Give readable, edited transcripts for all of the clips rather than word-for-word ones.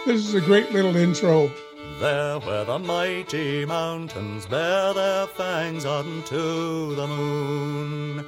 This is a great little intro. There where the mighty mountains bear their fangs unto the moon.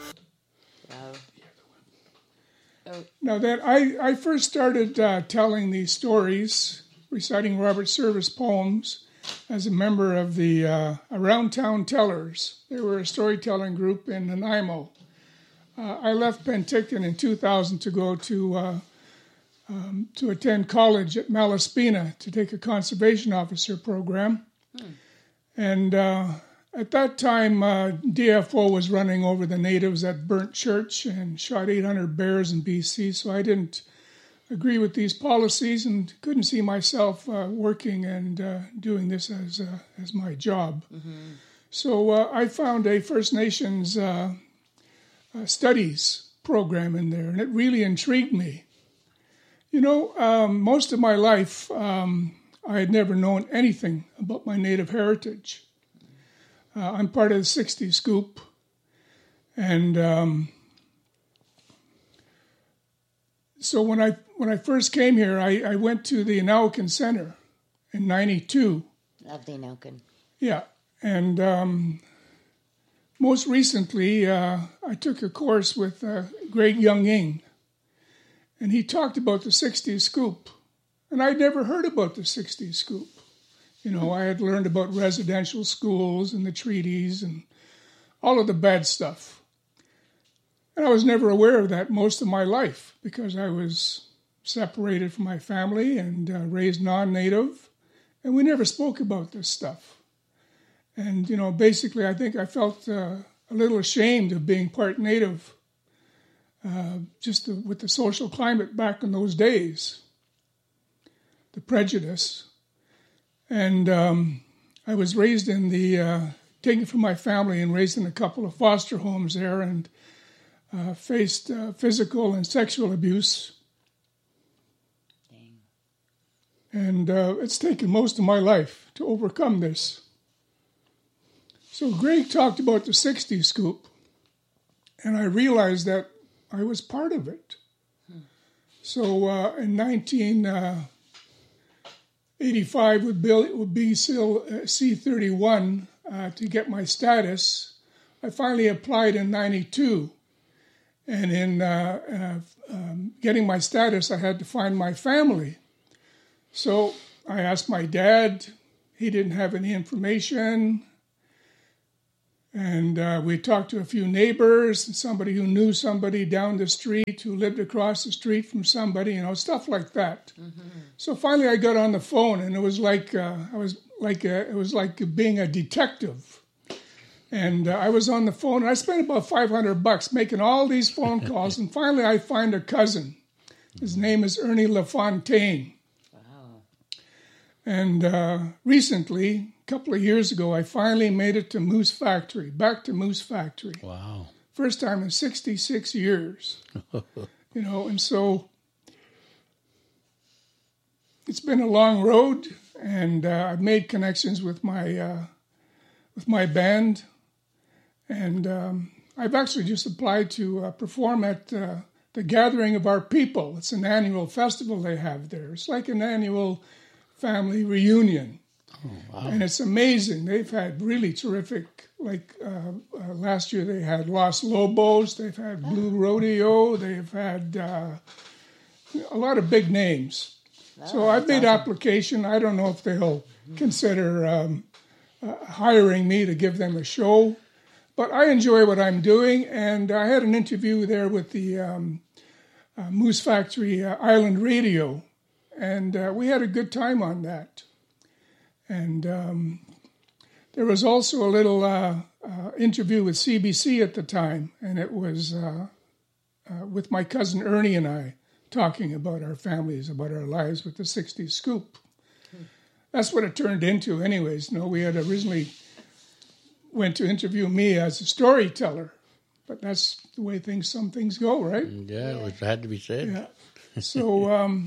Now that I first started telling these stories, reciting Robert Service poems, as a member of the Around Town Tellers. They were a storytelling group in Nanaimo. I left Penticton in 2000 to go to attend college at Malaspina to take a conservation officer program. And at that time, DFO was running over the natives at Burnt Church and shot 800 bears in BC, so I didn't agree with these policies and couldn't see myself working and doing this as my job. Mm-hmm. So I found a First Nations studies program in there, and it really intrigued me. You know, most of my life, I had never known anything about my Native heritage. I'm part of the 60 Scoop, and so when I first came here, I went to the Anauken Center in '92. Love the Anauken. Yeah, and most recently, I took a course with Greg Young-Ing, and he talked about the 60 Scoop, and I'd never heard about the 60 Scoop. You know, I had learned about residential schools and the treaties and all of the bad stuff. And I was never aware of that most of my life because I was separated from my family and raised non-Native, and we never spoke about this stuff. And, you know, basically I think I felt a little ashamed of being part Native, with the social climate back in those days, the prejudice. And I was raised in taken from my family and raised in a couple of foster homes there and faced physical and sexual abuse. Dang. And it's taken most of my life to overcome this. So Greg talked about the 60 Scoop, and I realized that I was part of it. So in 1985 with BC C-31 to get my status, I finally applied in '92. And in getting my status, I had to find my family. So I asked my dad. He didn't have any information. And we talked to a few neighbors, and somebody who knew somebody down the street who lived across the street from somebody, you know, stuff like that. Mm-hmm. So finally, I got on the phone, and it was like being a detective. And I was on the phone, and I spent about $500 making all these phone calls. And finally, I find a cousin. His name is Ernie LaFontaine. Wow. And recently, a couple of years ago, I finally made it to Moose Factory, back to Moose Factory. Wow. First time in 66 years. You know, and so it's been a long road, and I've made connections with my band. And I've actually just applied to perform at the Gathering of Our People. It's an annual festival they have there. It's like an annual family reunion. Oh, wow. And it's amazing. They've had really terrific, last year they had Los Lobos, they've had Blue Rodeo, they've had a lot of big names. So I've made application. I don't know if they'll consider hiring me to give them a show. But I enjoy what I'm doing, and I had an interview there with the Moose Factory Island Radio, and we had a good time on that. And there was also a little interview with CBC at the time, and it was with my cousin Ernie and I talking about our families, about our lives with the 60 Scoop. That's what it turned into anyways. You know, we had originally went to interview me as a storyteller, but that's the way some things go, right? Yeah, it had to be said. Yeah. So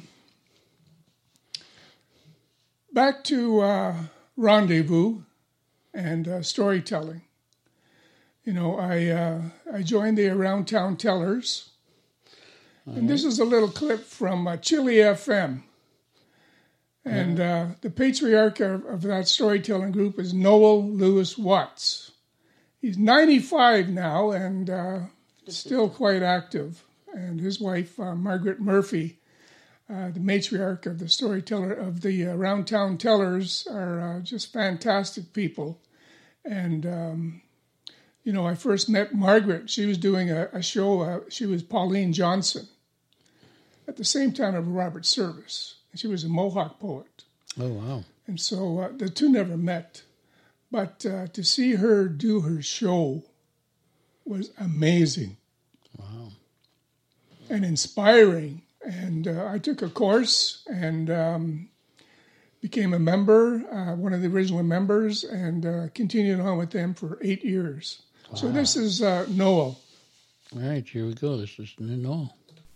back to Rendezvous and storytelling. You know, I joined the Around Town Tellers, and this is a little clip from Chili FM. And the patriarch of that storytelling group is Noel Lewis Watts. He's 95 now and still quite active. And his wife, Margaret Murphy, the matriarch of the storyteller of the Round Town Tellers, are just fantastic people. And, I first met Margaret. She was doing a show. She was Pauline Johnson at the same time of Robert Service. She was a Mohawk poet. Oh, wow. And so the two never met. But to see her do her show was amazing. Wow. And inspiring. And I took a course and became a member, one of the original members, and continued on with them for 8 years. Wow. So this is Noel. All right, here we go. This is Noel.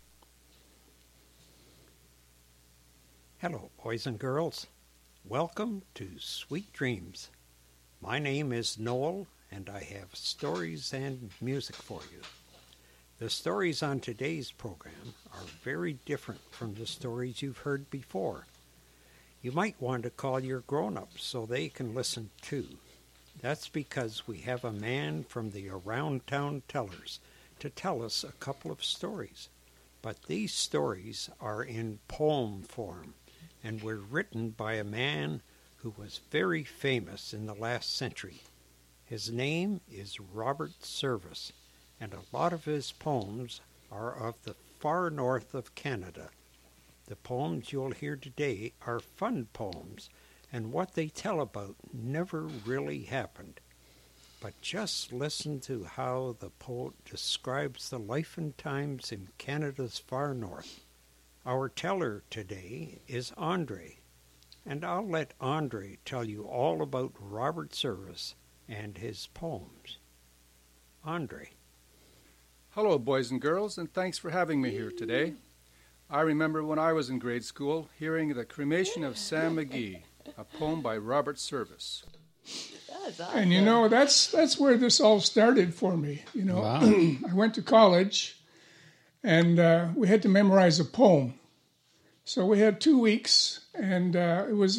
Hello, boys and girls. Welcome to Sweet Dreams. My name is Noel, and I have stories and music for you. The stories on today's program are very different from the stories you've heard before. You might want to call your grown-ups so they can listen too. That's because we have a man from the Around Town Tellers to tell us a couple of stories. But these stories are in poem form and were written by a man who was very famous in the last century. His name is Robert Service, and a lot of his poems are of the far north of Canada. The poems you'll hear today are fun poems, and what they tell about never really happened. But just listen to how the poet describes the life and times in Canada's far north. Our teller today is Andre, and I'll let Andre tell you all about Robert Service and his poems. Andre. Hello, boys and girls, and thanks for having me here today. I remember when I was in grade school hearing The Cremation of Sam McGee, a poem by Robert Service. That's awesome. And that's where this all started for me. Wow. I went to college, and we had to memorize a poem. So we had 2 weeks, and it was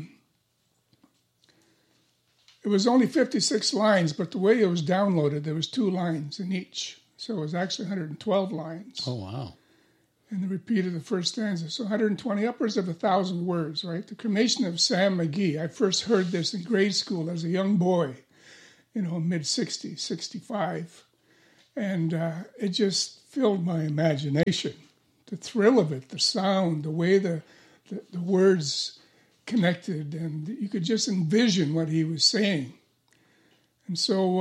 only 56 lines, but the way it was downloaded, there was 2 lines in each. So it was actually 112 lines. Oh, wow. And the repeat of the first stanza. So 120, upwards of 1,000 words, right? The Cremation of Sam McGee. I first heard this in grade school as a young boy, mid-60s, 65. And it just filled my imagination. The thrill of it, the sound, the way the words connected, and you could just envision what he was saying. And so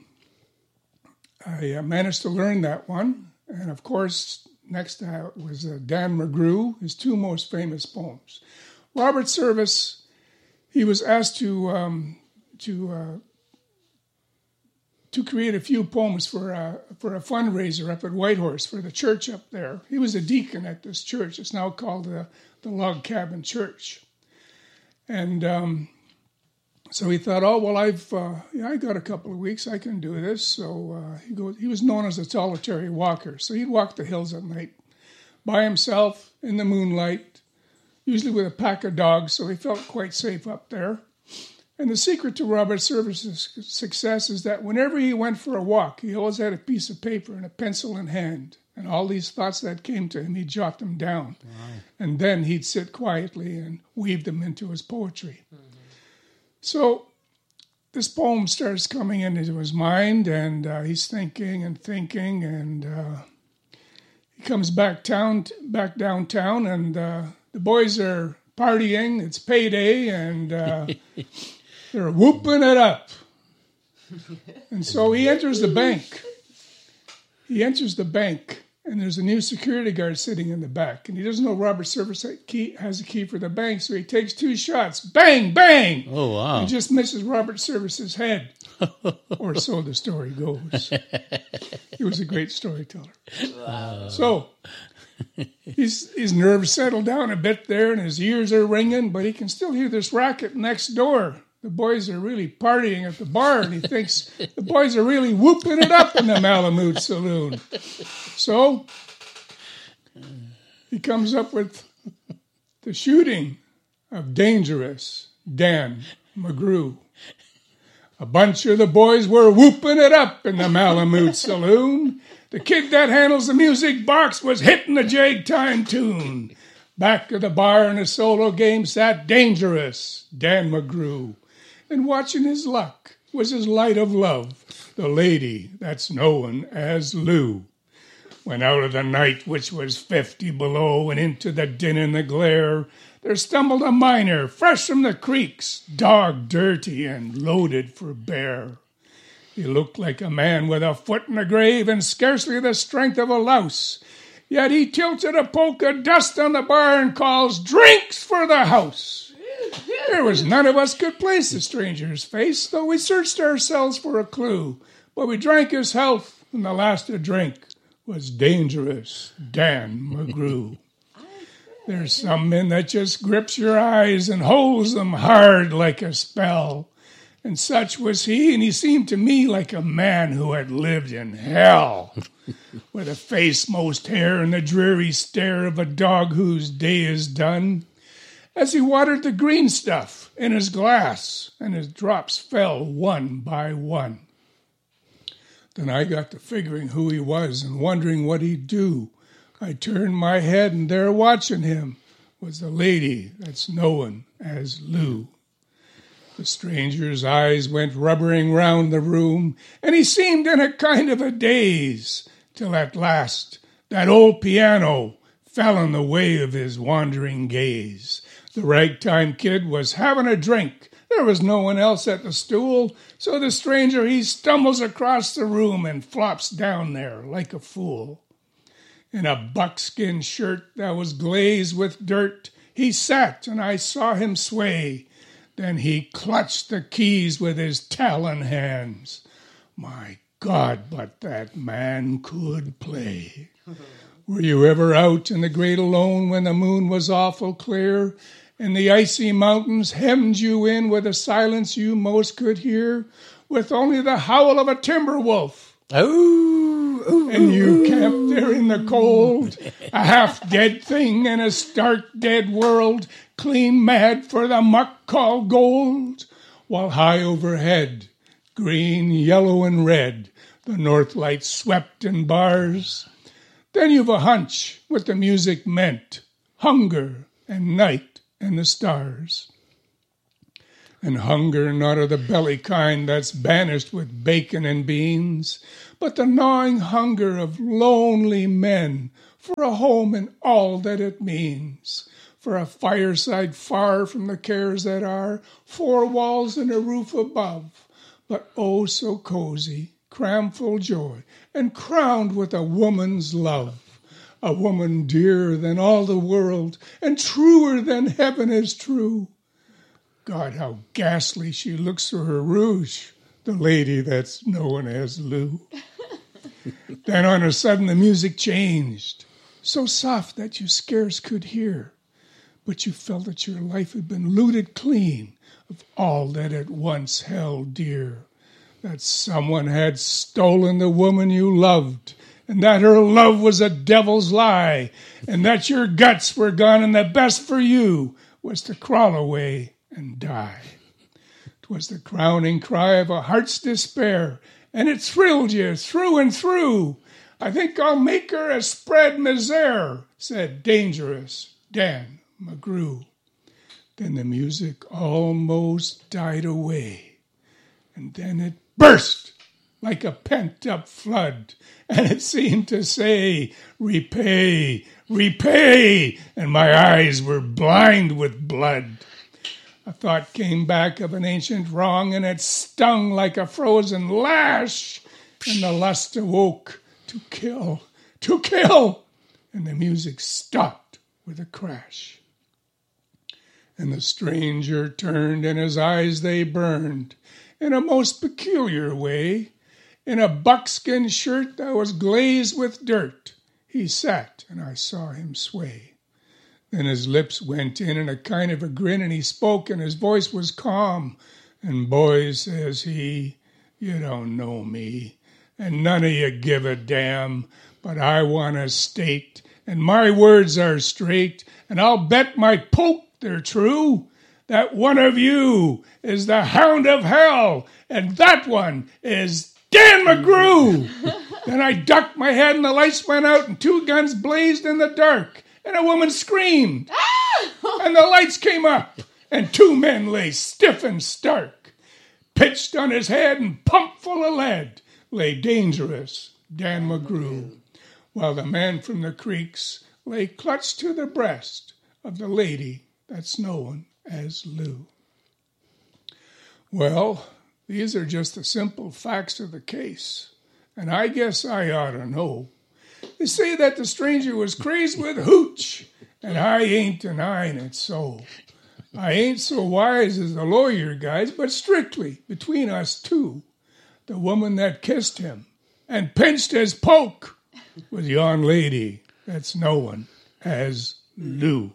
I managed to learn that one. And of course, next was Dan McGrew, his 2 most famous poems. Robert Service, he was asked to create a few poems for a fundraiser up at Whitehorse for the church up there. He was a deacon at this church. It's now called the Log Cabin Church. And so he thought, I got a couple of weeks, I can do this. So he was known as a solitary walker. So he'd walk the hills at night by himself in the moonlight, usually with a pack of dogs, so he felt quite safe up there. And the secret to Robert Service's success is that whenever he went for a walk, he always had a piece of paper and a pencil in hand. And all these thoughts that came to him, he'd jot them down. Wow. And then he'd sit quietly and weave them into his poetry. Mm-hmm. So this poem starts coming into his mind, and he's thinking, and he comes back downtown, and the boys are partying. It's payday, and they're whooping it up. And so he enters the bank. And there's a new security guard sitting in the back. And he doesn't know Robert Service has a key for the bank, so he takes 2 shots. Bang, bang! Oh, wow. And just misses Robert Service's head. Or so the story goes. He was a great storyteller. Wow. So his nerves settle down a bit there, and his ears are ringing, but he can still hear this racket next door. The boys are really partying at the bar, and he thinks the boys are really whooping it up in the Malamute Saloon. So he comes up with the shooting of Dangerous Dan McGrew. A bunch of the boys were whooping it up in the Malamute Saloon. The kid that handles the music box was hitting the jag-time tune. Back of the bar in a solo game sat Dangerous Dan McGrew. And watching his luck was his light of love, the lady that's known as Lou. When out of the night, which was 50 below, and into the din and the glare, there stumbled a miner, fresh from the creeks, dog dirty and loaded for bear. He looked like a man with a foot in the grave and scarcely the strength of a louse. Yet he tilted a poke of dust on the bar and calls, "Drinks for the house!" There was none of us could place the stranger's face, though we searched ourselves for a clue. But we drank his health, and the last to drink was Dangerous Dan McGrew. There's some men that just grips your eyes and holds them hard like a spell. And such was he, and he seemed to me like a man who had lived in hell. With a face most hair and the dreary stare of a dog whose day is done. As he watered the green stuff in his glass, and his drops fell one by one. Then I got to figuring who he was and wondering what he'd do. I turned my head, and there watching him was the lady that's known as Lou. The stranger's eyes went rubbering round the room, and he seemed in a kind of a daze, till at last that old piano fell in the way of his wandering gaze. The ragtime kid was having a drink. There was no one else at the stool, so the stranger he stumbles across the room and flops down there like a fool. In a buckskin shirt that was glazed with dirt, he sat, and I saw him sway. Then he clutched the keys with his talon hands. My God, but that man could play. Were you ever out in the great alone when the moon was awful clear, and the icy mountains hemmed you in with a silence you most could hear, with only the howl of a timber wolf? And you camped there in the cold, a half-dead thing in a stark dead world, clean mad for the muck called gold, while high overhead, green, yellow, and red, the north lights swept in bars. Then you've a hunch what the music meant, hunger and night and the stars. And hunger not of the belly kind that's banished with bacon and beans, but the gnawing hunger of lonely men for a home and all that it means, for a fireside far from the cares that are, 4 walls and a roof above, but oh so cozy, cramful joy, and crowned with a woman's love, a woman dearer than all the world, and truer than heaven is true. God, how ghastly she looks through her rouge, the lady that's known as Lou. Then on a sudden the music changed, so soft that you scarce could hear, but you felt that your life had been looted clean of all that it once held dear, that someone had stolen the woman you loved, and that her love was a devil's lie, and that your guts were gone, and the best for you was to crawl away and die. 'Twas the crowning cry of a heart's despair, and it thrilled you through and through. I think I'll make her a spread misere, said Dangerous Dan McGrew. Then the music almost died away, and then it burst like a pent-up flood, and it seemed to say, repay, repay, and my eyes were blind with blood. A thought came back of an ancient wrong, and it stung like a frozen lash, and the lust awoke to kill, and the music stopped with a crash. And the stranger turned, and his eyes they burned in a most peculiar way. In a buckskin shirt that was glazed with dirt, he sat, and I saw him sway. Then his lips went in a kind of a grin, and he spoke, and his voice was calm. And boys, says he, you don't know me, and none of you give a damn, but I want to state, and my words are straight, and I'll bet my poke they're true, that one of you is the Hound of Hell, and that one is Dan McGrew. Then I ducked my head and the lights went out and 2 guns blazed in the dark and a woman screamed and the lights came up and 2 men lay stiff and stark. Pitched on his head and pumped full of lead lay dangerous Dan McGrew, while the man from the creeks lay clutched to the breast of the lady that's known as Lou. Well, these are just the simple facts of the case, and I guess I ought to know. They say that the stranger was crazed with hooch, and I ain't denying it so. I ain't so wise as the lawyer guys, but strictly between us two, the woman that kissed him and pinched his poke was yon lady that's known as Lou.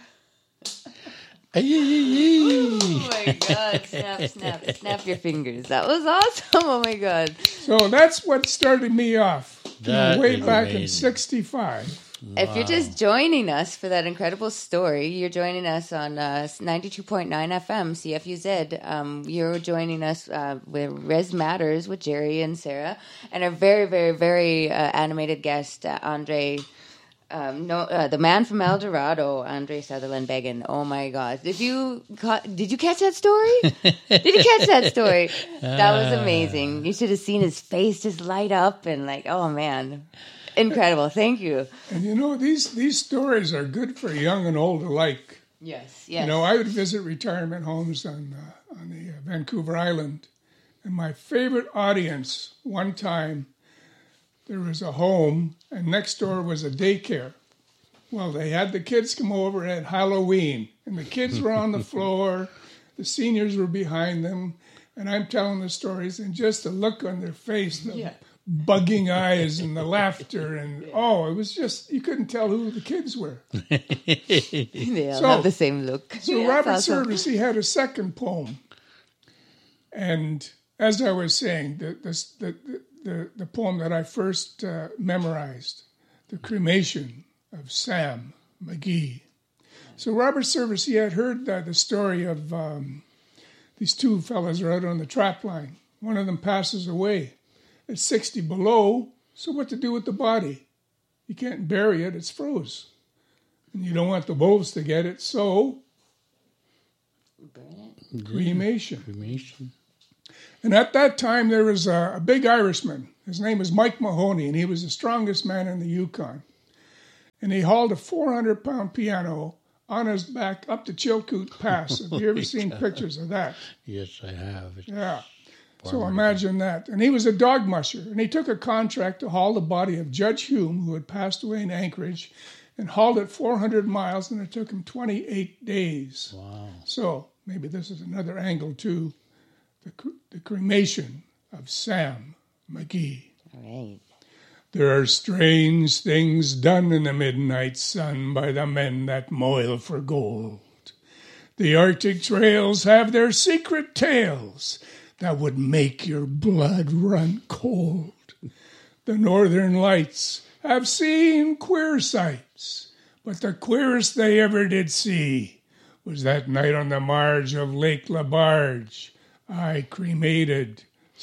Oh my God, snap your fingers. That was awesome. Oh my God. So that's what started me off way back in amazing. 65. If you're just joining us for that incredible story, you're joining us on 92.9 FM, CFUZ. You're joining us with Res Matters with Jerry and Sarah, and our very, very, very animated guest, Andre. The man from El Dorado, Andre Sutherland Began. Oh my God! Did you catch that story? Did you catch that story? That was amazing. You should have seen his face just light up and like, oh man, incredible! Thank you. And you know, these stories are good for young and old alike. Yes. You know, I would visit retirement homes on the Vancouver Island, and my favorite audience one time, there was a home, and next door was a daycare. Well, they had the kids come over at Halloween, and the kids were on the floor, the seniors were behind them, and I'm telling the stories, and just the look on their face, the bugging eyes and the laughter, and it was just, you couldn't tell who the kids were. They all have the same look. So Robert Service, he had a second poem, and as I was saying, the poem that I first memorized, The Cremation of Sam McGee. So Robert Service, he had heard the story of these 2 fellas are out on the trap line. One of them passes away at 60 below, so what to do with the body? You can't bury it, it's froze. And you don't want the wolves to get it, so cremation. And at that time, there was a big Irishman. His name was Mike Mahoney, and he was the strongest man in the Yukon. And he hauled a 400-pound piano on his back up the Chilkoot Pass. Have you ever seen pictures of that? Yes, I have. Yeah. So imagine that. And he was a dog musher, and he took a contract to haul the body of Judge Hume, who had passed away in Anchorage, and hauled it 400 miles, and it took him 28 days. Wow. So maybe this is another angle, too. The cremation of Sam McGee. All right. There are strange things done in the midnight sun by the men that moil for gold. The Arctic trails have their secret tales that would make your blood run cold. The northern lights have seen queer sights, but the queerest they ever did see was that night on the marge of Lake LaBarge. I cremated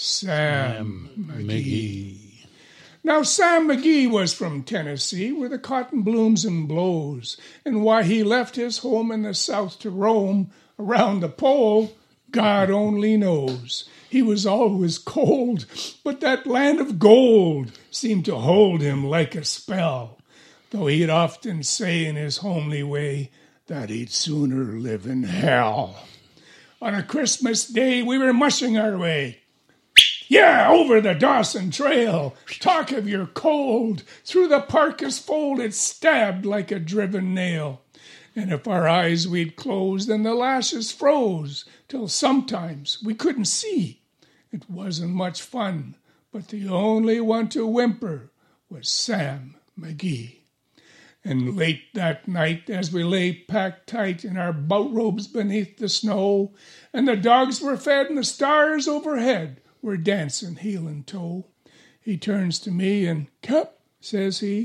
Sam McGee. Now, Sam McGee was from Tennessee, where the cotton blooms and blows, and why he left his home in the south to roam around the pole, God only knows. He was always cold, but that land of gold seemed to hold him like a spell, though he'd often say in his homely way that he'd sooner live in hell. On a Christmas day, we were mushing our way. Yeah, over the Dawson Trail. Talk of your cold. Through the parka's fold, it stabbed like a driven nail. And if our eyes we'd closed, then the lashes froze, till sometimes we couldn't see. It wasn't much fun, but the only one to whimper was Sam McGee. And late that night, as we lay packed tight in our boat robes beneath the snow, and the dogs were fed and the stars overhead were dancing heel and toe, he turns to me and, "Cap," says he,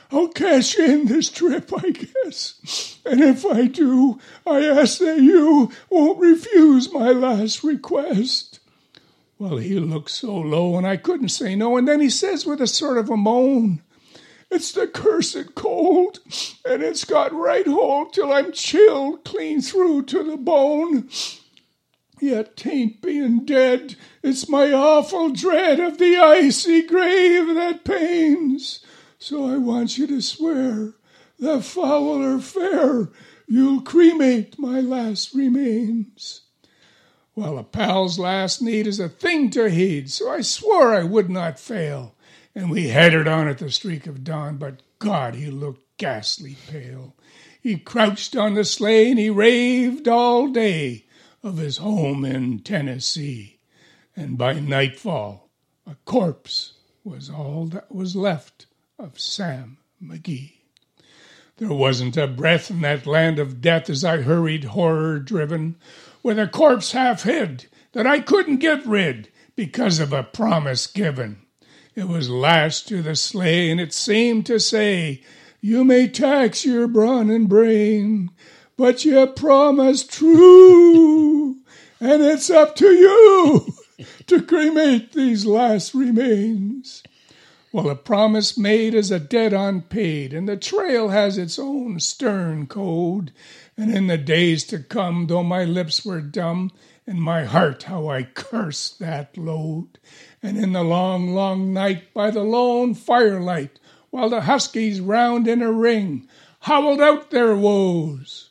I'll cash in this trip, I guess. And if I do, I ask that you won't refuse my last request." Well, he looked so low, and I couldn't say no. And then he says with a sort of a moan, "It's the cursed cold, and it's got right hold till I'm chilled clean through to the bone. Yet 'tain't being dead, it's my awful dread of the icy grave that pains. So I want you to swear that foul or fair, you'll cremate my last remains." Well, a pal's last need is a thing to heed, so I swore I would not fail. And we headed on at the streak of dawn, but God, he looked ghastly pale. He crouched on the sleigh and he raved all day of his home in Tennessee. And by nightfall, a corpse was all that was left of Sam McGee. There wasn't a breath in that land of death as I hurried horror-driven, with a corpse half hid that I couldn't get rid because of a promise given. It was lashed to the sleigh, and it seemed to say, "You may tax your brawn and brain, but you promised true, and it's up to you to cremate these last remains." Well, a promise made is a debt unpaid, and the trail has its own stern code. And in the days to come, though my lips were dumb, in my heart how I cursed that load. And in the long, long night, by the lone firelight, while the huskies round in a ring howled out their woes,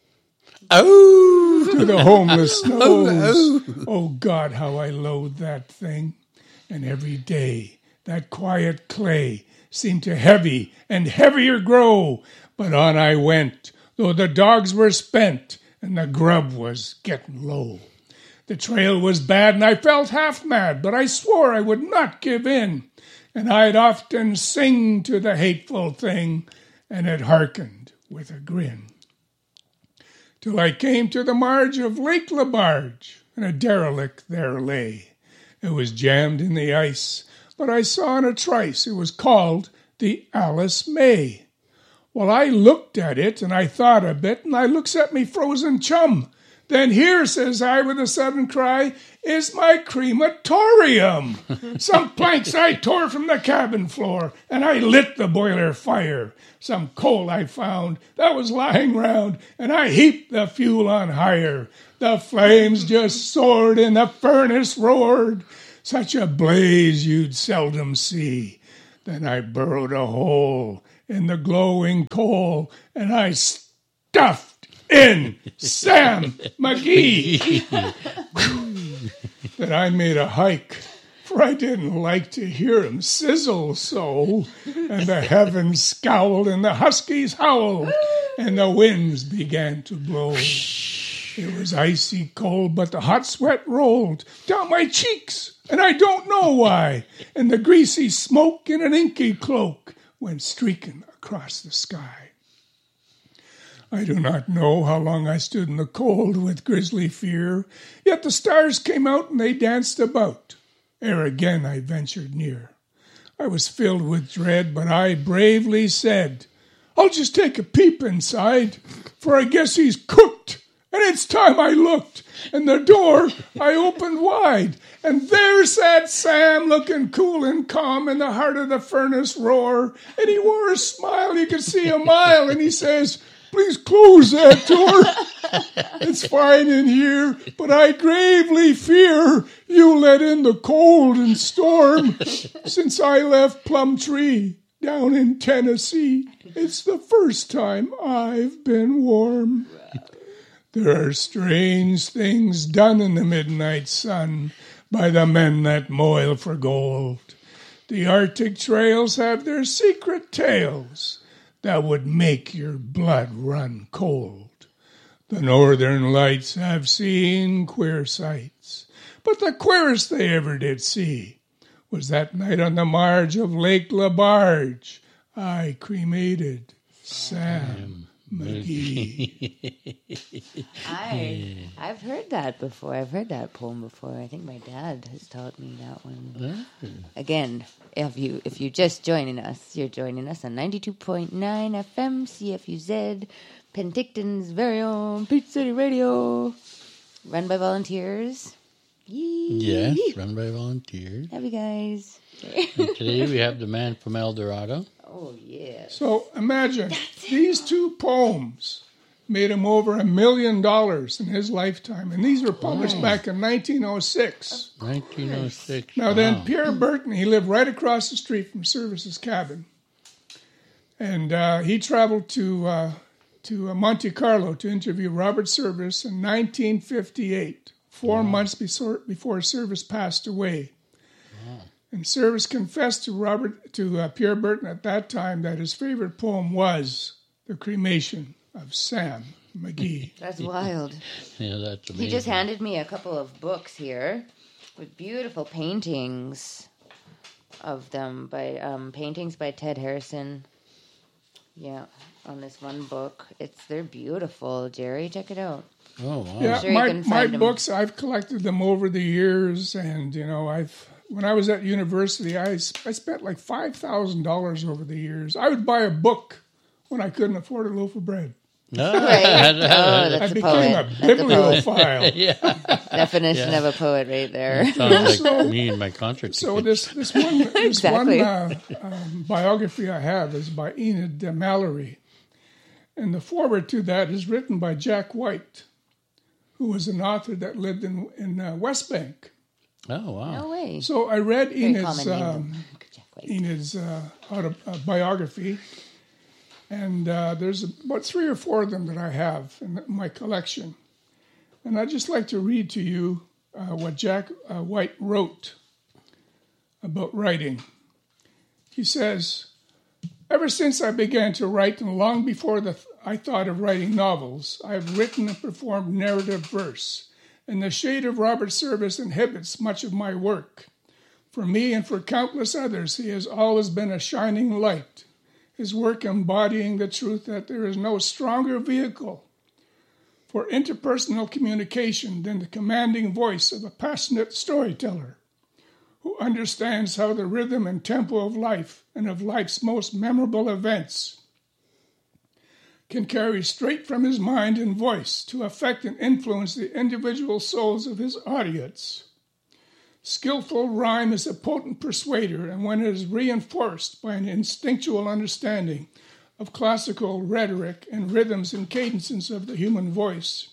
Oh! to the homeless snows. Oh, God, how I loathe that thing. And every day that quiet clay seemed to heavy and heavier grow. But on I went, though the dogs were spent and the grub was getting low. The trail was bad and I felt half mad, but I swore I would not give in. And I'd often sing to the hateful thing, and it hearkened with a grin. Till I came to the marge of Lake Labarge, and a derelict there lay. It was jammed in the ice, but I saw in a trice it was called the Alice May. Well, I looked at it, and I thought a bit, and I looks at me frozen chum. "Then here," says I with a sudden cry, "is my crematorium." Some planks I tore from the cabin floor, and I lit the boiler fire. Some coal I found that was lying round, and I heaped the fuel on higher. The flames just soared and the furnace roared, such a blaze you'd seldom see. Then I burrowed a hole in the glowing coal, and I stuffed in Sam McGee. Then I made a hike, for I didn't like to hear him sizzle so, and the heavens scowled and the huskies howled, and the winds began to blow. It was icy cold, but the hot sweat rolled down my cheeks, and I don't know why, and the greasy smoke in an inky cloak went streaking across the sky. I do not know how long I stood in the cold with grisly fear, yet the stars came out and they danced about, ere again I ventured near. I was filled with dread, but I bravely said, "I'll just take a peep inside, for I guess he's cooked." And it's time I looked, and the door I opened wide, and there sat Sam looking cool and calm in the heart of the furnace roar, and he wore a smile you could see a mile, and he says, "Please close that door. It's fine in here, but I gravely fear you let in the cold and storm. Since I left Plumtree down in Tennessee, it's the first time I've been warm. There are strange things done in the midnight sun by the men that moil for gold. The Arctic trails have their secret tales that would make your blood run cold. The northern lights have seen queer sights, but the queerest they ever did see was that night on the marge of Lake Labarge I cremated Sam McGee. I've heard that before. I've heard that poem before. I think my dad has taught me that one. Again, if you're just joining us, you're joining us on 92.9 FM CFUZ, Penticton's very own Peach City Radio, run by volunteers. Yes, run by volunteers. Love you guys. And today we have the man from El Dorado. Oh, yeah. So imagine these two poems made him over $1 million in his lifetime. And these were published back in 1906. 1906. Now then, Pierre Burton, he lived right across the street from Service's cabin. And he traveled to Monte Carlo to interview Robert Service in 1958, 4 months before Service passed away. And Service confessed to Pierre Burton at that time that his favorite poem was The Cremation of Sam McGee. That's wild. Yeah, that's amazing. He just handed me a couple of books here with beautiful paintings of them paintings by Ted Harrison. Yeah, on this one book. They're beautiful, Jerry. Check it out. Oh, wow. Yeah, sure you my can find them. books, I've collected them over the years, and when I was at university, I spent like $5,000 over the years. I would buy a book when I couldn't afford a loaf of bread. Right. Oh, that's I a became poet. a That's a poet. bibliophile. Yeah. Definition of a poet right there. Sounds like me and my concert So tickets. this one Exactly. biography I have is by Enid Mallory, and the foreword to that is written by Jack White, who was an author that lived in West Bank. Oh, wow. No way. So I read Very common name. Enid's biography, and there's about 3 or 4 of them that I have in my collection. And I'd just like to read to you what Jack White wrote about writing. He says, "Ever since I began to write, and long before I thought of writing novels, I have written and performed narrative verse, and the shade of Robert Service inhibits much of my work. For me and for countless others, he has always been a shining light, his work embodying the truth that there is no stronger vehicle for interpersonal communication than the commanding voice of a passionate storyteller who understands how the rhythm and tempo of life and of life's most memorable events can carry straight from his mind and voice to affect and influence the individual souls of his audience. Skillful rhyme is a potent persuader, and when it is reinforced by an instinctual understanding of classical rhetoric and rhythms and cadences of the human voice,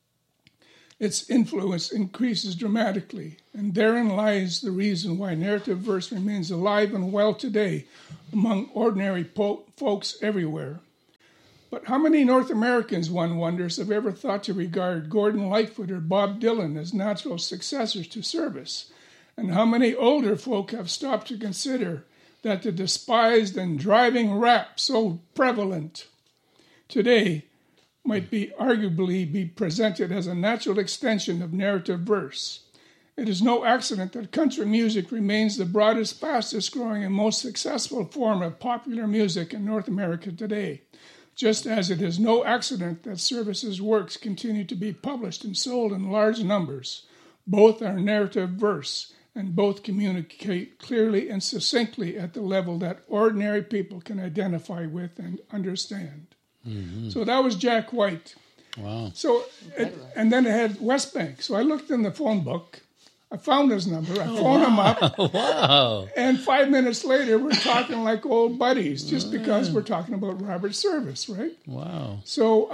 its influence increases dramatically, and therein lies the reason why narrative verse remains alive and well today among ordinary folks everywhere. But how many North Americans, one wonders, have ever thought to regard Gordon Lightfoot or Bob Dylan as natural successors to Service? And how many older folk have stopped to consider that the despised and driving rap so prevalent today might arguably be presented as a natural extension of narrative verse? It is no accident that country music remains the broadest, fastest growing, and most successful form of popular music in North America today, just as it is no accident that Service's works continue to be published and sold in large numbers. Both are narrative verse, and both communicate clearly and succinctly at the level that ordinary people can identify with and understand." Mm-hmm. So that was Jack White. Wow. So, and then it had West Bank. So I looked in the phone book. I found his number. I phoned him up. Wow. And 5 minutes later, we're talking like old buddies, just because we're talking about Robert Service, right? Wow. So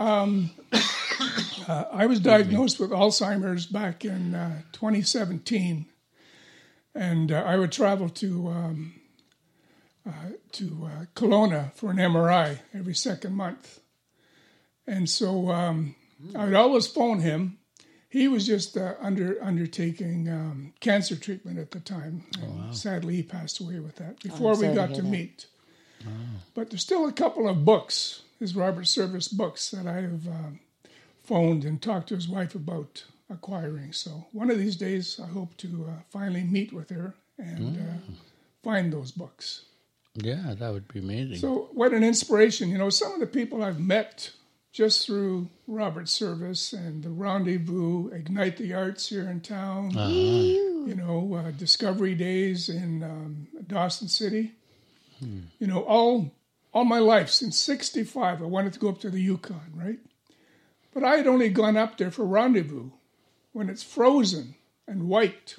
I was diagnosed with Alzheimer's back in 2017. And I would travel to Kelowna for an MRI every second month. And so I would always phone him. He was just undertaking cancer treatment at the time. Wow. Sadly, he passed away with that before we got to meet. Wow. But there's still a couple of books, his Robert Service books, that I have phoned and talked to his wife about acquiring. So one of these days, I hope to finally meet with her and find those books. Yeah, that would be amazing. So what an inspiration. Some of the people I've met just through Robert's service and the Rendezvous, Ignite the Arts here in town, Discovery Days in Dawson City. All my life, since 65, I wanted to go up to the Yukon, right? But I had only gone up there for Rendezvous when it's frozen and white.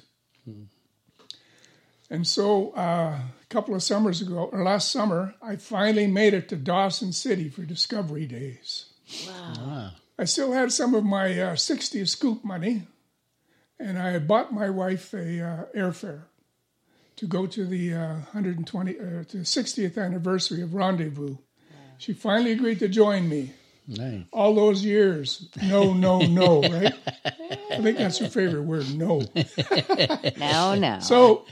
And so a couple of summers ago, or last summer, I finally made it to Dawson City for Discovery Days. Wow. I still had some of my 60th scoop money, and I had bought my wife a airfare to go to the 60th anniversary of Rendezvous. She finally agreed to join me. Nice. All those years, no, right? I think that's her favorite word, no. Now. So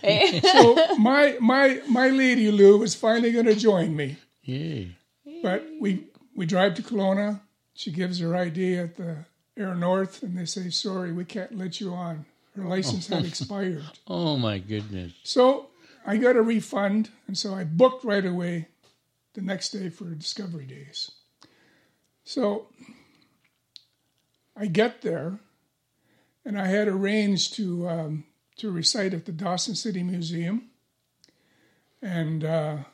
my lady Lou is finally going to join me. Yay. But we drive to Kelowna. She gives her ID at the Air North, and they say, sorry, we can't let you on. Her license had expired. Oh, my goodness. So I got a refund, and so I booked right away the next day for Discovery Days. So I get there, and I had arranged to recite at the Dawson City Museum. And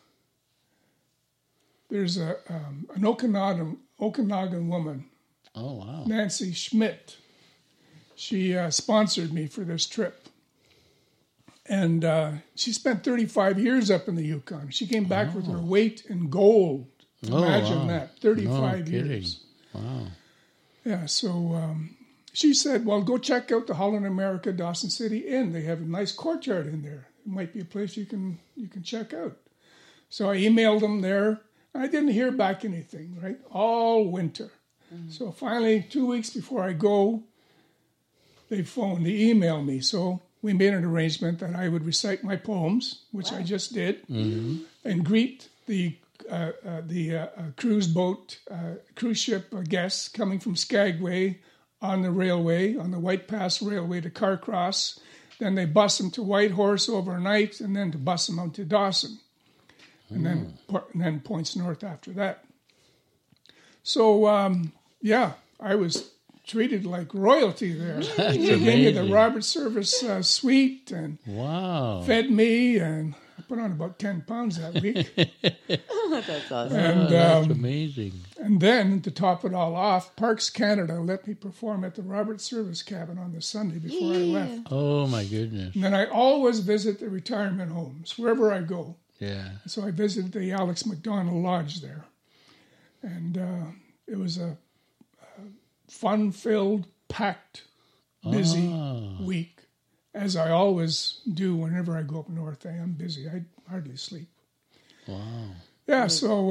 there's an Okanagan woman, Oh, wow. Nancy Schmidt. She sponsored me for this trip. And she spent 35 years up in the Yukon. She came back with her weight in gold. Imagine that, 35 years. Wow. Yeah, so she said, well, go check out the Holland America Dawson City Inn. They have a nice courtyard in there. It might be a place you can check out. So I emailed them there. I didn't hear back anything, right? All winter. Mm-hmm. So finally, 2 weeks before I go, they emailed me. So we made an arrangement that I would recite my poems, which I just did, and greet the cruise ship guests coming from Skagway on the railway, on the White Pass Railway to Carcross. Then they bus them to Whitehorse overnight, and then to bus them out to Dawson, and then points north after that. So I was treated like royalty there. They gave me the Robert Service suite and fed me, and I put on about 10 pounds that week. That's awesome. And, That's amazing. And then, to top it all off, Parks Canada let me perform at the Robert Service cabin on the Sunday before I left. Oh, my goodness. And then I always visit the retirement homes, wherever I go. Yeah. So I visited the Alex McDonald Lodge there. And it was a fun-filled, packed, busy week, as I always do whenever I go up north. I am busy. I hardly sleep. Wow. Yeah, so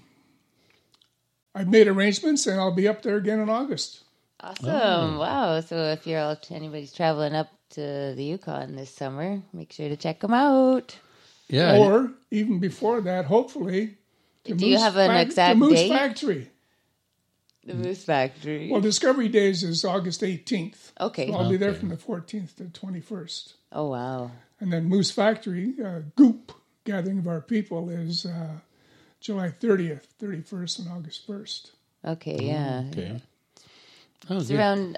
I've made arrangements, and I'll be up there again in August. Awesome. Wow. So if anybody's traveling up to the Yukon this summer, make sure to check them out. Yeah. Or even before that, hopefully, Do you have an exact Moose date? Factory. The Moose Factory. Well, Discovery Days is August 18th. Okay. So I'll be there from the 14th to the 21st. Oh, wow. And then Moose Factory, Goop, Gathering of Our People, is July 30th, 31st, and August 1st. Okay, yeah. Okay. Oh, It's good. around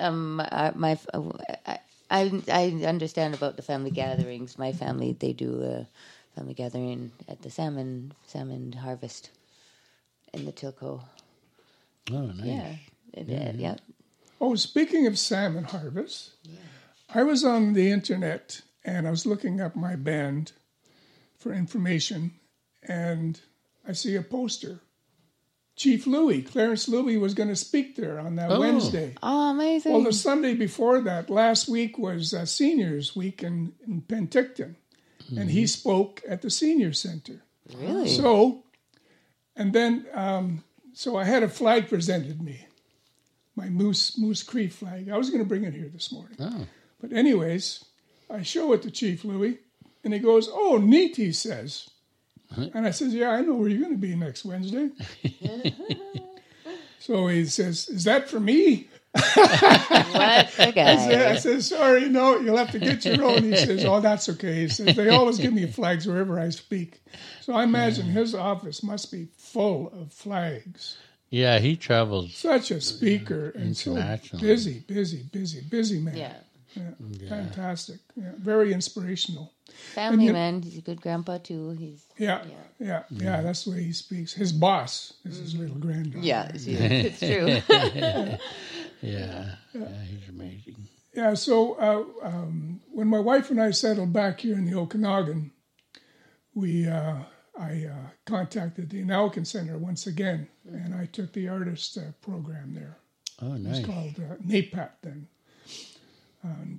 I understand about the family gatherings. My family, they do a family gathering at the salmon harvest in the Tilco. Oh, nice. Yeah. Oh, speaking of salmon harvest, I was on the internet and I was looking up my band for information, and I see a poster. Chief Louis, Clarence Louis, was going to speak there on that Wednesday. Oh, amazing. Well, the Sunday before that, last week, was Seniors Week in Penticton, and he spoke at the Senior Center. Really? So, and then, so I had a flag presented me, my Moose Cree flag. I was going to bring it here this morning. Oh. But anyways, I show it to Chief Louis, and he goes, "Oh, neat," he says. And I says, "Yeah, I know where you're going to be next Wednesday." So he says, "Is that for me?" What a guy. I said, "Sorry, no, you'll have to get your own." He says, "Oh, that's okay." He says, "They always give me flags wherever I speak." So I imagine his office must be full of flags. Yeah, he travels. Such a speaker and so Internationally. busy man. Yeah. Yeah, fantastic. Yeah, very inspirational. Family you- man. He's a good grandpa too. He's Yeah, that's the way he speaks. His boss is his little granddaughter. yeah. It's true. Yeah, he's amazing. Yeah, so when my wife and I settled back here in the Okanagan, I contacted the Anaukin Center once again, and I took the artist program there. Oh, It nice. was called NAPAT then. And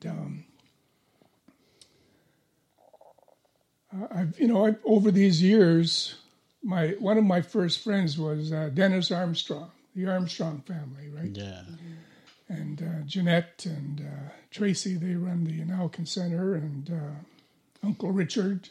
I've over these years, one of my first friends was Dennis Armstrong, the Armstrong family, right? Yeah. And Jeanette and Tracy, they run the Anaukin Center, and Uncle Richard,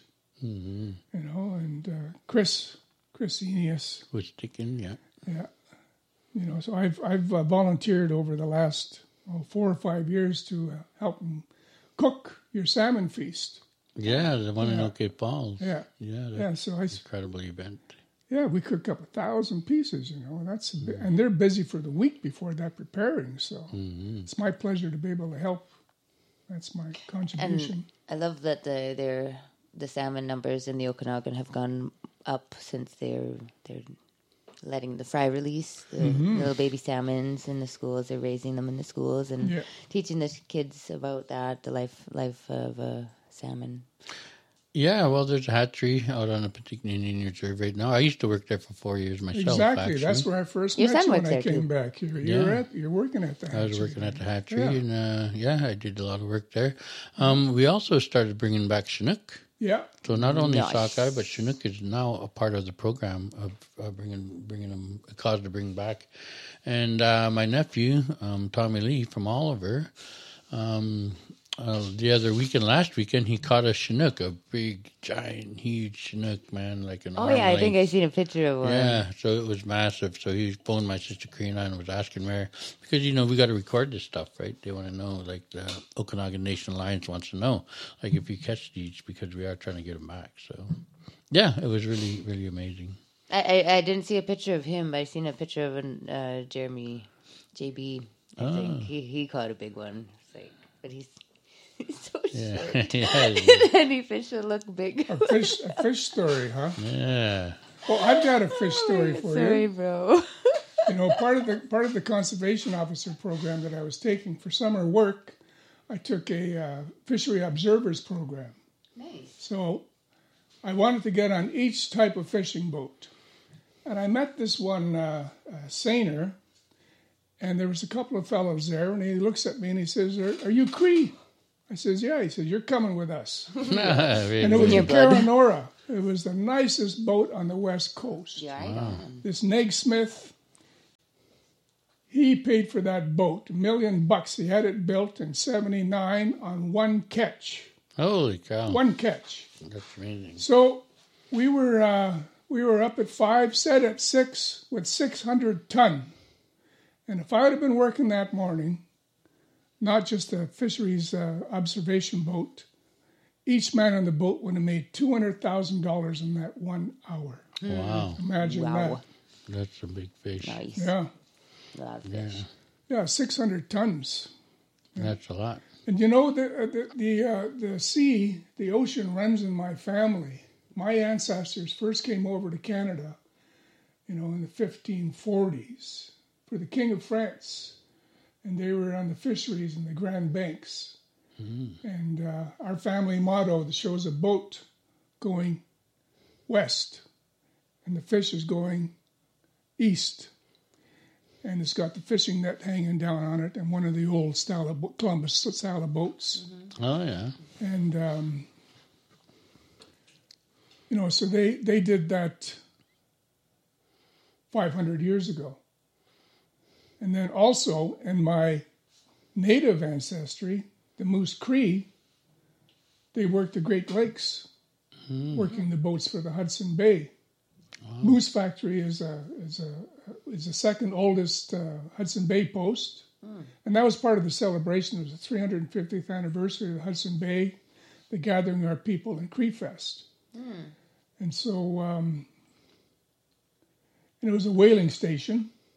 and Chris Enius. Was sticking, yeah. Yeah, so I've volunteered over the last 4 or 5 years to help them cook your salmon feast. Yeah, the one in OK Falls. Yeah, Yeah, that's yeah. So an incredible event. we cook up 1,000 pieces. And that's and they're busy for the week before that preparing. So it's my pleasure to be able to help. That's my contribution. And I love that the salmon numbers in the Okanagan have gone up since they're letting the fry release the little baby salmons in the schools. They're raising them in the schools and teaching the kids about that, the life of a salmon. Yeah, well, there's a hatchery out on the Patikne Indian Reserve right now. I used to work there for 4 years myself. Exactly. Actually. That's where I first Your met son you when works I there, came too. back here. You're working at the hatchery. I was working at the hatchery, Yeah. and I did a lot of work there. We also started bringing back Chinook. Yeah. So not only Nice. sockeye, but Chinook is now a part of the program of bringing them, a cause to bring back. And my nephew, Tommy Lee from Oliver, the other weekend, last weekend, he caught a Chinook, a big, giant, huge Chinook, man, like an Oh arm yeah, I think length. I seen a picture of one. Yeah, so it was massive. So he phoned my sister Karina and was asking where, because, we got to record this stuff, right? They want to know, like the Okanagan Nation Alliance wants to know, like if you catch these, because we are trying to get them back. So, yeah, it was really, really amazing. I didn't see a picture of him, but I seen a picture of Jeremy JB. I think he caught a big one. It's like, but he's so Yeah, short. yeah, Any fish will look big. A fish story, huh? yeah. Well, I've got a fish story for Sorry, you. bro. Part of the conservation officer program that I was taking for summer work, I took a fishery observers program. Nice. So I wanted to get on each type of fishing boat. And I met this one seiner, and there was a couple of fellows there, and he looks at me and he says, are you Cree? I says, yeah. He says, you're coming with us. And it was Your a blood. Caranora. It was the nicest boat on the West Coast. Yeah, I know. This Neg Smith, he paid for that boat $1 million. He had it built in '79 on one catch. Holy cow. One catch. That's amazing. So we were up at 5, set at 6 with 600 ton. And if I would have been working that morning, not just a fisheries observation boat, each man on the boat would have made $200,000 in that 1 hour. Wow. Imagine Wow. That's a big fish. Nice. that. Yeah. Lot of fish. Yeah, 600 tons. That's a lot. And the sea, the ocean runs in my family. My ancestors first came over to Canada, in the 1540s for the King of France. And they were on the fisheries in the Grand Banks. And our family motto that shows a boat going west, and the fish is going east. And it's got the fishing net hanging down on it, and one of the old Columbus style of boats. Oh, yeah. And so they did that 500 years ago. And then also in my native ancestry, the Moose Cree, they worked the Great Lakes, working the boats for the Hudson Bay. Wow. Moose Factory is the second oldest Hudson Bay post, and that was part of the celebration. It was the 350th anniversary of the Hudson Bay, the Gathering Our People in Cree Fest. And so it was a whaling station.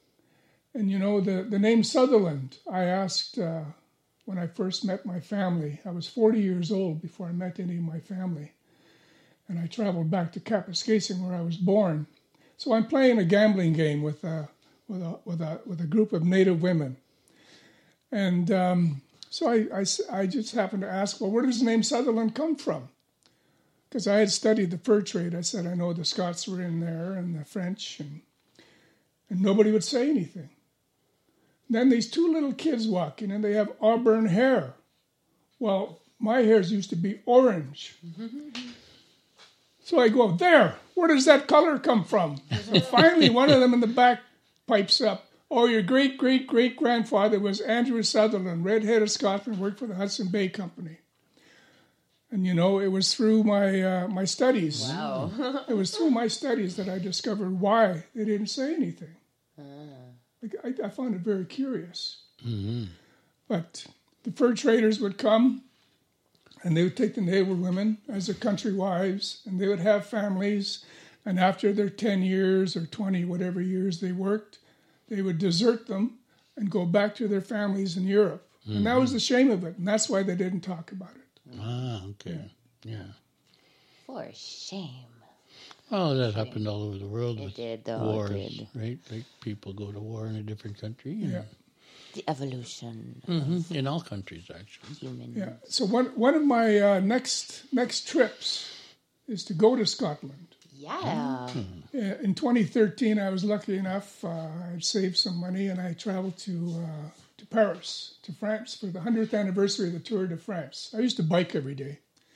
And the name Sutherland, I asked when I first met my family. I was 40 years old before I met any of my family. And I traveled back to Kapuskasing where I was born. So I'm playing a gambling game with a group of Native women. And so I just happened to ask, well, where does the name Sutherland come from? Because I had studied the fur trade. I said, I know the Scots were in there and the French, and nobody would say anything. Then these two little kids walk in, and they have auburn hair. Well, my hairs used to be orange. So I go, there, where does that color come from? And finally, one of them in the back pipes up, oh, your great-great-great-grandfather was Andrew Sutherland, red-headed Scotsman, worked for the Hudson Bay Company. And, it was through my studies. Wow. It was through my studies that I discovered why they didn't say anything. I found it very curious. Mm-hmm. But the fur traders would come, and they would take the Native women as their country wives, and they would have families. And after their 10 years or 20, whatever years they worked, they would desert them and go back to their families in Europe. Mm-hmm. And that was the shame of it, and that's why they didn't talk about it. Ah, okay. Yeah. For shame. Oh, that happened all over the world with wars, It did. right? Like people go to war in a different country. Yeah. The evolution Mm-hmm. In all countries, actually. of human. Yeah. So one of my next trips is to go to Scotland. Yeah. In 2013, I was lucky enough. I had saved some money, and I traveled to Paris, to France, for the 100th anniversary of the Tour de France. I used to bike every day,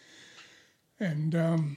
and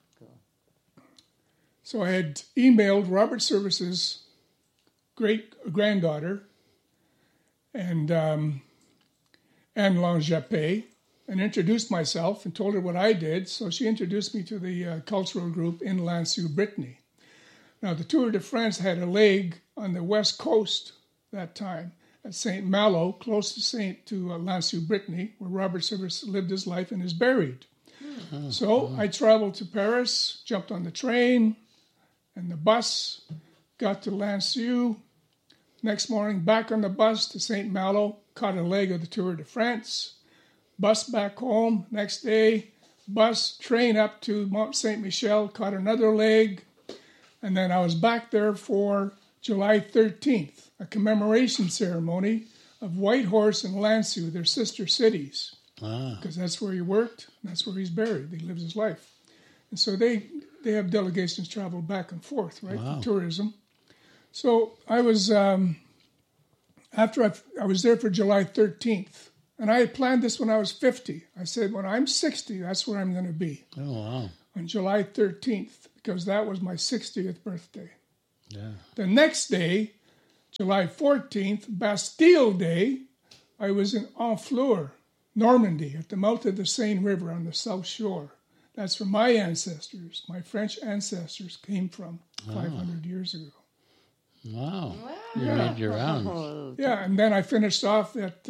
so I had emailed Robert Service's great-granddaughter, and Anne Lange-Jappé, and introduced myself and told her what I did. So she introduced me to the cultural group in Lansieu, Brittany. Now, the Tour de France had a leg on the west coast that time at St. Malo, close to Lansieu, Brittany, where Robert Service lived his life and is buried. Mm-hmm. So I traveled to Paris, jumped on the train and the bus, got to Lansieu. Next morning, back on the bus to St. Malo, caught a leg of the Tour de France. Bus back home. Next day, bus, train up to Mont Saint Michel, caught another leg. And then I was back there for July 13th, a commemoration ceremony of Whitehorse and Lansieu, their sister cities. Because that's where he worked, and that's where he's buried. He lives his life. And so they have delegations travel back and forth, right, for tourism. So I was, after I was there for July 13th, and I had planned this when I was 50. I said, when I'm 60, that's where I'm going to be. Oh, wow. On July 13th, because that was my 60th birthday. Yeah. The next day, July 14th, Bastille Day, I was in Honfleur, Normandy, at the mouth of the Seine River on the South Shore. That's where my ancestors, my French ancestors, came from 500 years ago. Wow. You made your rounds. Yeah, and then I finished off at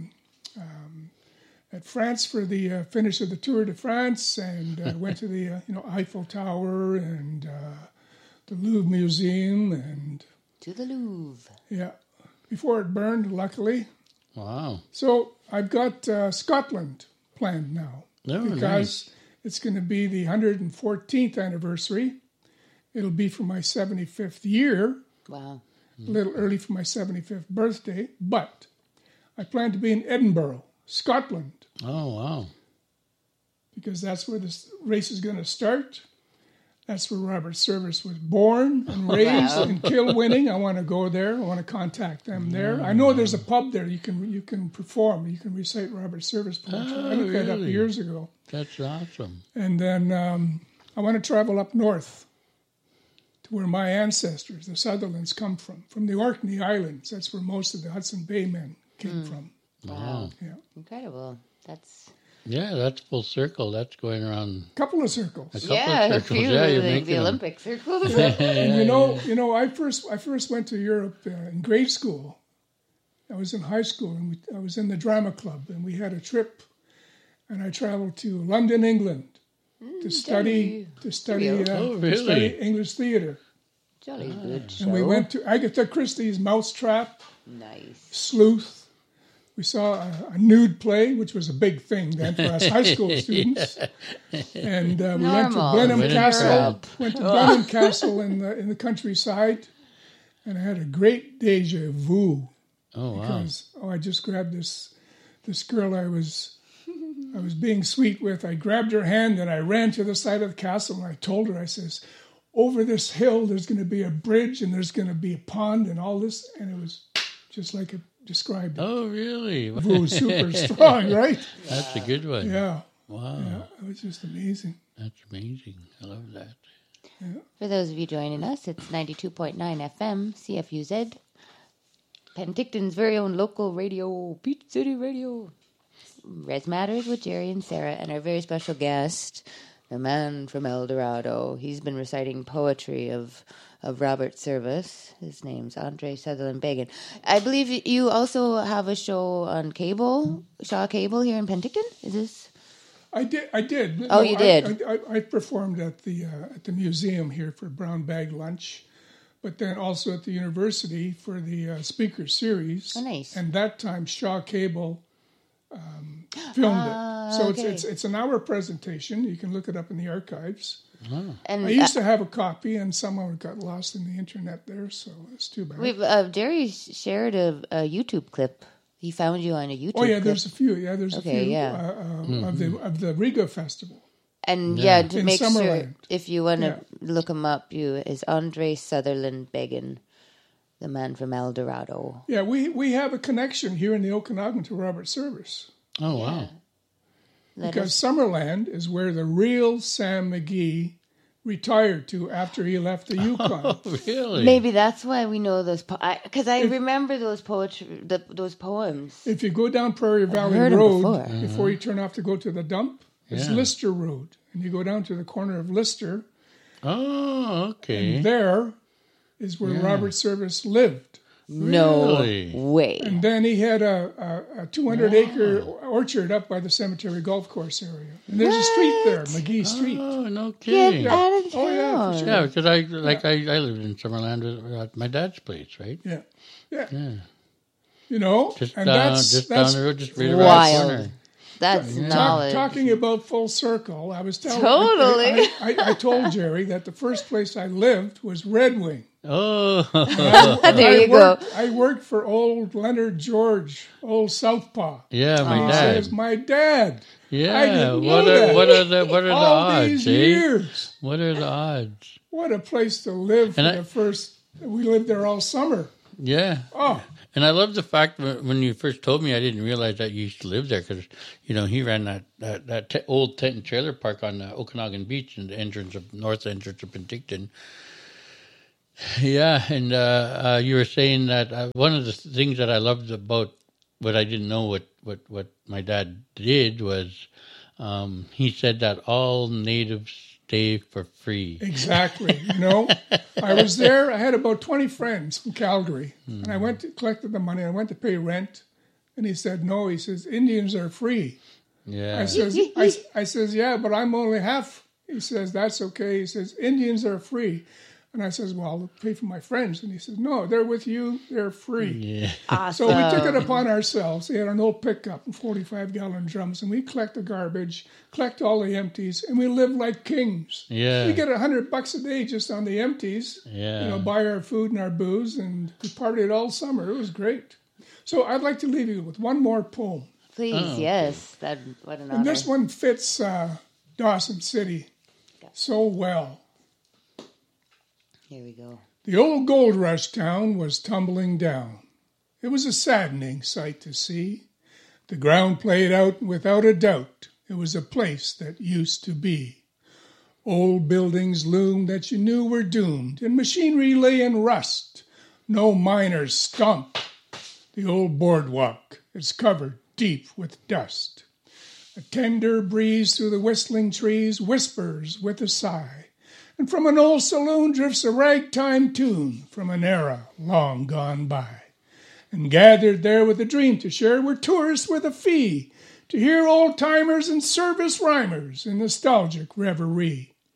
France for the finish of the Tour de France, and went to the Eiffel Tower and the Louvre Museum, and To the Louvre. Yeah, before it burned, luckily. Wow. So I've got Scotland planned now, because it's going to be the 114th anniversary. It'll be for my 75th year. Wow. A little early for my 75th birthday, but I plan to be in Edinburgh, Scotland. Oh, wow. Because that's where this race is going to start. That's where Robert Service was born and raised in Kilwinning. I want to go there. I want to contact them there. I know there's a pub there. You can perform. You can recite Robert Service poetry. I looked that up years ago. That's awesome. And then I want to travel up north to where my ancestors, the Sutherlands, come from the Orkney Islands. That's where most of the Hudson Bay men came from. Wow. Yeah. Incredible. That's full circle. That's going around a couple of circles. a few the Olympic circles. And I first went to Europe in grade school. I was in high school, and I was in the drama club, and we had a trip, and I traveled to London, England, to study English theater. Jolly good show. And we went to Agatha Christie's Mousetrap, Nice. Sleuth. We saw a nude play, which was a big thing then for us high school students. And we went to Normal. Blenheim Went in Castle. Europe. Went to Blenheim Castle in the countryside, and I had a great deja vu. Oh, wow. Because I just grabbed this girl I was being sweet with. I grabbed her hand and I ran to the side of the castle and I told her, I says, over this hill there's going to be a bridge and there's going to be a pond and all this, and it was just like it described it. Oh, really? It was super strong, right? That's a good one. Yeah. Wow. Yeah, it was just amazing. That's amazing. I love that. For those of you joining us, it's 92.9 FM, CFUZ, Penticton's very own local radio, Peach City Radio. Res Matters with Jerry and Sarah, and our very special guest, the man from El Dorado. He's been reciting poetry of Robert Service. His name's Andre Sutherland Begin. I believe you also have a show on cable, Shaw Cable here in Penticton. Is this? I did. Oh, you did? I performed at the museum here for Brown Bag Lunch, but then also at the university for the speaker series. Oh, nice. And that time, Shaw Cable filmed it. So okay. it's an hour presentation. You can look it up in the archives. And I used to have a copy, and somehow it got lost in the internet there, so it's too bad. we've Jerry shared a YouTube clip. He found you on a YouTube. Oh yeah, clip. there's a few. Yeah, there's Okay, a few yeah. of the Riga Festival. And to In make sure, Summerland. if you want to Yeah. look him up, is Andre Sutherland Begin, the man from El Dorado. Yeah, we have a connection here in the Okanagan to Robert Service. Oh, wow. Because Summerland is where the real Sam McGee retired to after he left the Yukon. Really? Maybe that's why we know those. Because I remember those those poems. If you go down Prairie Valley heard 'em Road before. before you turn off to go to the dump, it's Yeah. Lister Road. And you go down to the corner of Lister, Oh, okay. there is where Robert Service lived. No Really? way. And then he had a 200-acre orchard up by the cemetery golf course area. And there's a street there, McGee Street. Oh, no Get kidding. out of town. Oh, yeah, for sure. Yeah, because I lived in Summerland at my dad's place, right? Yeah. Yeah. Yeah. You know, Just and down, that's down the road, just right around Wild. the corner. That's knowledge. talking about full circle. I was telling Totally. I told Jerry that the first place I lived was Red Wing. Oh, There you go. I worked for old Leonard George, old Southpaw. yeah, my He dad. says, my dad. I Yeah, didn't what know that. are the All odds? these Eh? years. What are the odds? What a place to live for And the first. We lived there all summer. Yeah. Oh, And I love the fact when you first told me, I didn't realize that you used to live there because, he ran that old tent and trailer park on Okanagan Beach in the north entrance of Penticton. Yeah, and you were saying that one of the things that I loved about what I didn't know what my dad did was he said that all natives stay for free. exactly. I was there. I had about 20 friends from Calgary. And I collected the money. I went to pay rent. And he said, no. He says, Indians are free. Yeah. I says, yeah, but I'm only half. He says, that's okay. He says, Indians are free. And I says, well, I'll pay for my friends. And he says, no, they're with you. They're free. Yeah. Awesome. So we took it upon ourselves. They had an old pickup and 45-gallon drums, and we collect the garbage, collect all the empties, and we live like kings. Yeah. We get $100 a day just on the empties. Yeah. Buy our food and our booze, and we partied all summer. It was great. So I'd like to leave you with one more poem. Please, yes. What an honor. And this one fits Dawson City so well. Here we go. The old gold rush town was tumbling down. It was a saddening sight to see. The ground played out without a doubt. It was a place that used to be. Old buildings loomed that you knew were doomed, and machinery lay in rust. No miners stomped the old boardwalk. It's covered deep with dust. A tender breeze through the whistling trees whispers with a sigh. And from an old saloon drifts a ragtime tune from an era long gone by. And gathered there with a dream to share were tourists with a fee to hear old-timers and service rhymers in nostalgic reverie.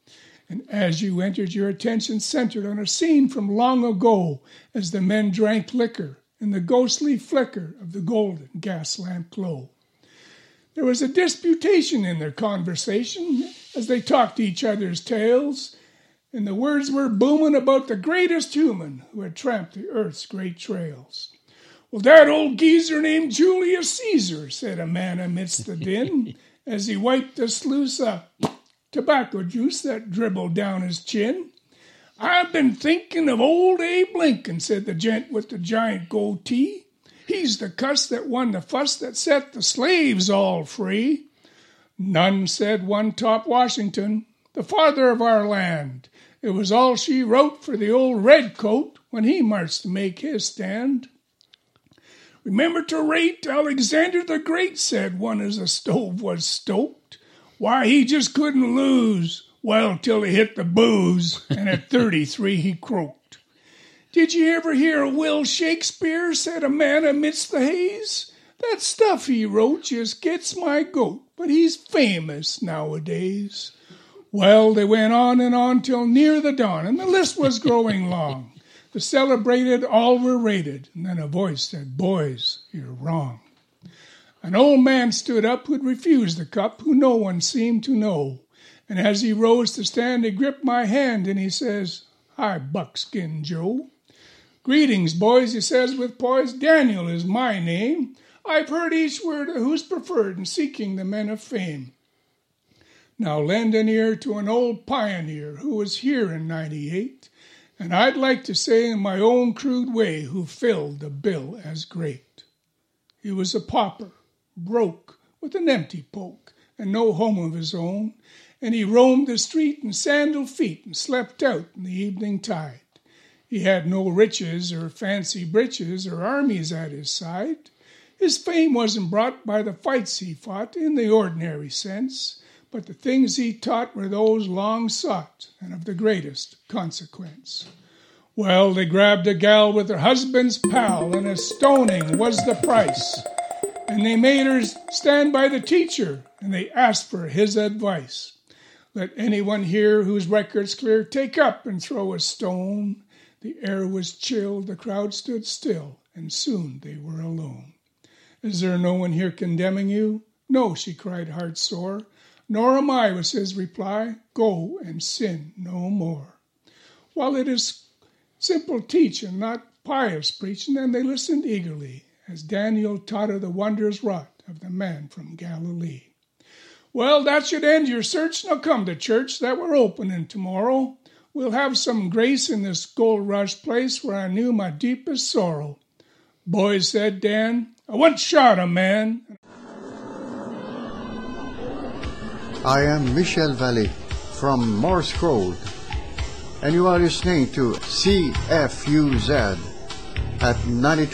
And as you entered, your attention centered on a scene from long ago as the men drank liquor in the ghostly flicker of the golden gas lamp glow. There was a disputation in their conversation as they talked each other's tales, and the words were booming about the greatest human who had tramped the earth's great trails. "Well, that old geezer named Julius Caesar," said a man amidst the din, as he wiped the sluice of tobacco juice that dribbled down his chin. "I've been thinking of old Abe Lincoln," said the gent with the giant goatee. "He's the cuss that won the fuss that set the slaves all free." "None," said one top Washington, the father of our land. "It was all she wrote for the old redcoat when he marched to make his stand." "Remember to rate Alexander the Great," said one as the stove was stoked. "Why, he just couldn't lose, well, till he hit the booze, and at 33 he croaked." "Did you ever hear of Will Shakespeare?" said a man amidst the haze. "That stuff he wrote just gets my goat, but he's famous nowadays." Well, they went on and on till near the dawn, and the list was growing long. The celebrated all were rated, and then a voice said, "Boys, you're wrong." An old man stood up who'd refused the cup, who no one seemed to know. And as he rose to stand, he gripped my hand, and he says, "Hi, Buckskin Joe." "Greetings, boys," he says with poise. "Daniel is my name. I've heard each word of who's preferred in seeking the men of fame. Now lend an ear to an old pioneer who was here in '98, and I'd like to say in my own crude way who filled the bill as great. He was a pauper, broke, with an empty poke, and no home of his own, and he roamed the street in sandal feet and slept out in the evening tide. He had no riches or fancy breeches or armies at his side. His fame wasn't brought by the fights he fought in the ordinary sense, but the things he taught were those long sought and of the greatest consequence. Well, they grabbed a gal with her husband's pal, and a stoning was the price. And they made her stand by the teacher, and they asked for his advice. Let anyone here whose record's clear take up and throw a stone. The air was chill, the crowd stood still, and soon they were alone. "Is there no one here condemning you?" "No," she cried, heart sore. "Nor am I," was his reply. "Go and sin no more." While it is simple teaching, not pious preaching, and they listened eagerly as Daniel taught of the wonders wrought of the man from Galilee. Well, that should end your search. Now come to church that we're opening tomorrow. We'll have some grace in this gold rush place where I knew my deepest sorrow. "Boys," said Dan, "I once shot a man." I am Michel Vallée from Morse Code, and you are listening to CFUZ at 92.